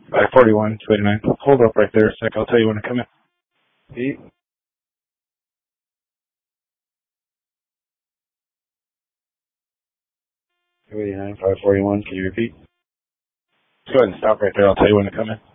541, 289. Hold up right there a sec. I'll tell you when to come in. Pete? 289, 541. Can you repeat? Go ahead and stop right there. I'll tell you when to come in.